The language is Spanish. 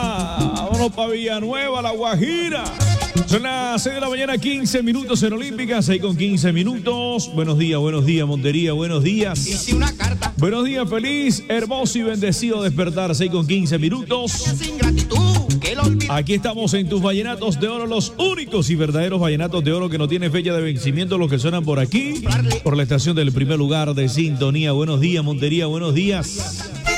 Vámonos para Villanueva, La Guajira. Son las 6 de la mañana, 15 minutos en Olímpica, 6 con 15 minutos. Buenos días, Montería, buenos días. Hice una carta. Buenos días, feliz, hermoso y bendecido despertar, 6 con 15 minutos. Sin gratitud, que lo olvidé. Aquí estamos en tus vallenatos de oro, los únicos y verdaderos vallenatos de oro que no tienen fecha de vencimiento, los que suenan por aquí, por la estación del primer lugar de sintonía. Buenos días, Montería, buenos días.